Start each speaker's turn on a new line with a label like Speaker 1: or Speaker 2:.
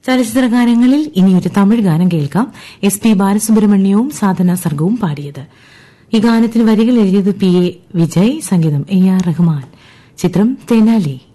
Speaker 1: ചലച്ചിത്ര ഗാനങ്ങളിൽ ഇനിയൊരു തമിഴ് ഗാനം കേൾക്കാം. എസ്.പി. ബാലസുബ്രഹ്മണ്യവും സാധന സർഗവും പാടിയത്. ഈ ഗാനത്തിന് വരികൾ എഴുതിയത് പി.എ. വിജയ്, സംഗീതം എ.ആർ. റഹ്മാൻ. ചിത്രം തെനാലി.